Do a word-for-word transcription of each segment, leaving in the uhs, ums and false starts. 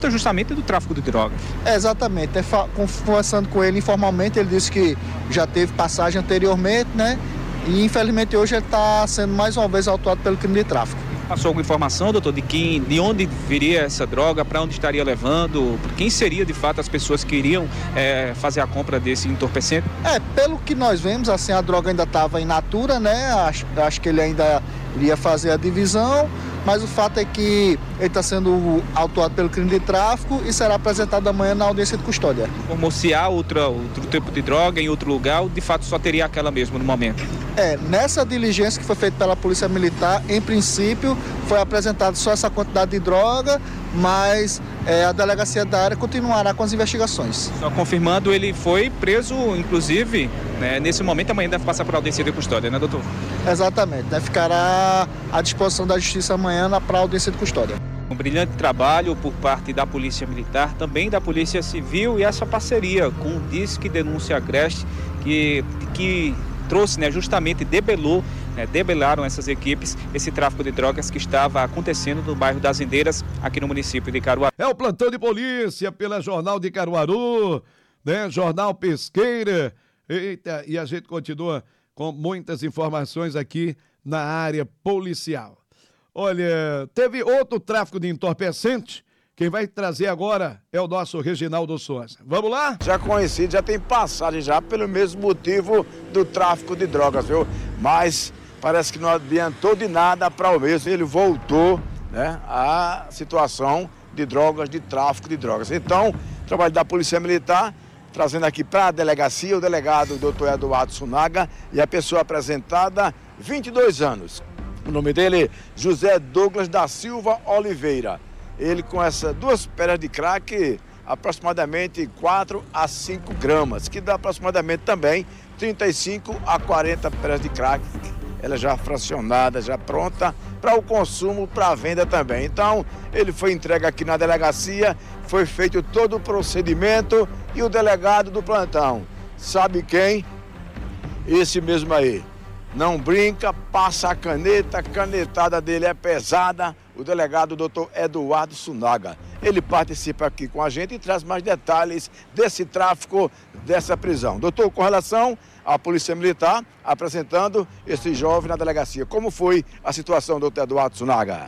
justamente do tráfico de drogas. É, exatamente. É, conversando com ele informalmente, ele disse que já teve passagem anteriormente, né? E infelizmente hoje ele está sendo mais uma vez autuado pelo crime de tráfico. Passou alguma informação, doutor, de quem, de onde viria essa droga, para onde estaria levando, quem seria de fato as pessoas que iriam é, fazer a compra desse entorpecente? É, pelo que nós vemos, assim, a droga ainda estava in natura, né? Acho, acho que ele ainda iria fazer a divisão, mas o fato é que ele está sendo autuado pelo crime de tráfico e será apresentado amanhã na audiência de custódia. Como se há outra, outro tipo de droga em outro lugar, de fato só teria aquela mesmo no momento? É, nessa diligência que foi feita pela Polícia Militar, em princípio, foi apresentada só essa quantidade de droga, mas é, a delegacia da área continuará com as investigações. Só confirmando, ele foi preso, inclusive, né, nesse momento, amanhã deve passar por audiência de custódia, né, doutor? Exatamente, né, ficará à disposição da Justiça amanhã para a audiência de custódia. Um brilhante trabalho por parte da Polícia Militar, também da Polícia Civil, e essa parceria com o Disque Denúncia Agreste, que, que trouxe, né, justamente debelou, né, debelaram essas equipes, esse tráfico de drogas que estava acontecendo no bairro das Indeiras, aqui no município de Caruaru. É o plantão de polícia pela Jornal de Caruaru, né, Jornal Pesqueira. Eita, e a gente continua com muitas informações aqui na área policial. Olha, teve outro tráfico de entorpecente. Quem vai trazer agora é o nosso Reginaldo Souza. Vamos lá? Já conhecido, já tem passagem já pelo mesmo motivo do tráfico de drogas, viu? Mas parece que não adiantou de nada para o mesmo. Ele voltou, né, à situação de drogas, de tráfico de drogas. Então, trabalho da Polícia Militar, trazendo aqui para a delegacia o delegado doutor Eduardo Sunaga e a pessoa apresentada, vinte e dois anos. O nome dele é José Douglas da Silva Oliveira. Ele com essas duas pedras de crack, aproximadamente quatro a cinco gramas, que dá aproximadamente também trinta e cinco a quarenta pedras de crack. Ela já fracionada, já pronta para o consumo, para a venda também. Então, ele foi entregue aqui na delegacia, foi feito todo o procedimento e o delegado do plantão, sabe quem? Esse mesmo aí. Não brinca, passa a caneta, a canetada dele é pesada, o delegado doutor Eduardo Sunaga. Ele participa aqui com a gente e traz mais detalhes desse tráfico, dessa prisão. Doutor, com relação à Polícia Militar, apresentando esse jovem na delegacia. Como foi a situação, doutor Eduardo Sunaga?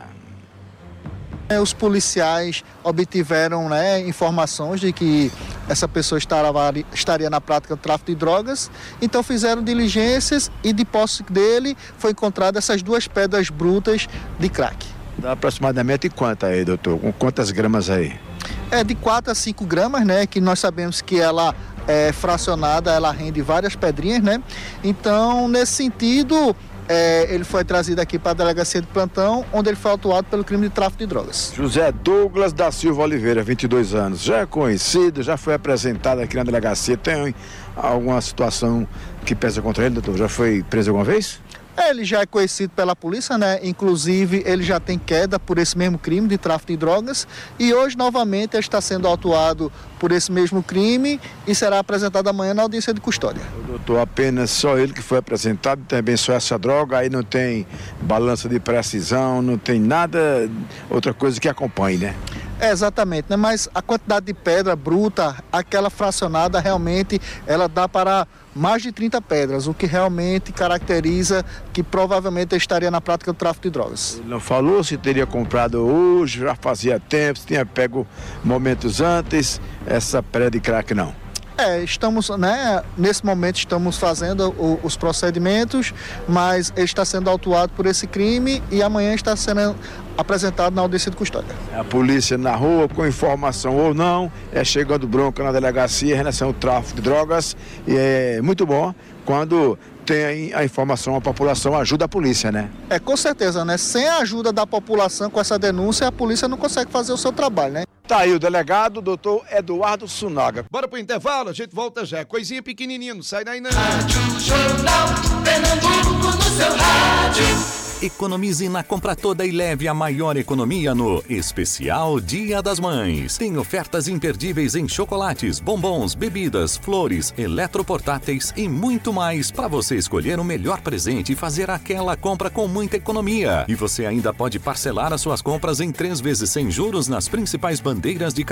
Os policiais obtiveram, né, informações de que essa pessoa estaria, estaria na prática do tráfico de drogas, então fizeram diligências e de posse dele foi encontrada essas duas pedras brutas de crack. Dá aproximadamente quanto aí, doutor? Com quantas gramas aí? É de quatro a cinco gramas, né, que nós sabemos que ela é fracionada, ela rende várias pedrinhas, né, então nesse sentido... É, ele foi trazido aqui para a delegacia de plantão, onde ele foi autuado pelo crime de tráfico de drogas. José Douglas da Silva Oliveira, vinte e dois anos, já é conhecido, já foi apresentado aqui na delegacia. Tem alguma situação que pesa contra ele, doutor? Já foi preso alguma vez? Ele já é conhecido pela polícia, né? Inclusive, ele já tem queda por esse mesmo crime de tráfico de drogas e hoje, novamente, ele está sendo autuado por esse mesmo crime e será apresentado amanhã na audiência de custódia. Doutor, apenas só ele que foi apresentado, também só essa droga, aí não tem balança de precisão, não tem nada, outra coisa que acompanhe, né? É, exatamente, né? Mas a quantidade de pedra bruta, aquela fracionada, realmente, ela dá para mais de trinta pedras, o que realmente caracteriza que provavelmente ele estaria na prática do tráfico de drogas. Ele não falou se teria comprado hoje, já fazia tempo, se tinha pego momentos antes, essa pedra de crack não. É, estamos, né, nesse momento estamos fazendo o, os procedimentos, mas ele está sendo autuado por esse crime e amanhã está sendo apresentado na audiência de custódia. A polícia na rua, com informação ou não, é chegando bronca na delegacia em relação ao tráfico de drogas e é muito bom quando tem a informação, a população ajuda a polícia, né? É, com certeza, né? Sem a ajuda da população com essa denúncia, a polícia não consegue fazer o seu trabalho, né? Tá aí o delegado, doutor Eduardo Sunaga. Bora pro intervalo, a gente volta já. Coisinha pequenininha, não sai daí não. Rádio Jornal Pernambuco no seu rádio. Economize na compra toda e leve a maior economia no Especial Dia das Mães. Tem ofertas imperdíveis em chocolates, bombons, bebidas, flores, eletroportáteis e muito mais para você escolher o melhor presente e fazer aquela compra com muita economia. E você ainda pode parcelar as suas compras em três vezes sem juros nas principais bandeiras de